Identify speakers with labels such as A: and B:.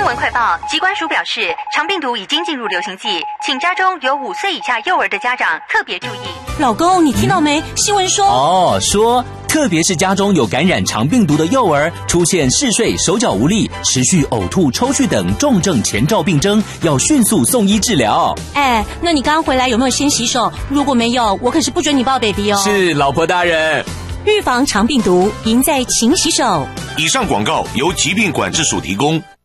A: 闻快报，疾管署表示，肠病毒已经进入流行季，请家中有5岁以下幼儿的家长特别注意。
B: 老公，你听到没？新闻说
C: 说特别是家中有感染肠病毒的幼儿，出现嗜睡、手脚无力、持续呕吐、抽搐等重症前兆病征，要迅速送医治疗。
B: 那你刚回来有没有先洗手？如果没有，我可是不准你抱 baby 哦。
C: 是，老婆大人。
B: 预防肠病毒，赢在勤洗手。
D: 以上广告由疾病管制署提供。